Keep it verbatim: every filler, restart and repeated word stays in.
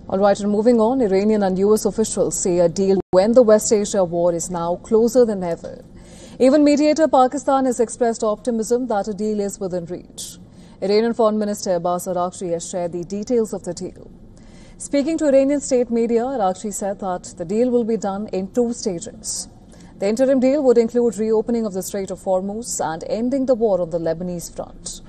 All right, and moving on, Iranian and U S officials say a deal to end the West Asia war is now closer than ever. Even mediator Pakistan has expressed optimism that a deal is within reach. Iranian Foreign Minister Abbas Araghchi has shared the details of the deal. Speaking to Iranian state media, Araghchi said that the deal will be done in two stages. The interim deal would include reopening of the Strait of Hormuz and ending the war on the Lebanese front.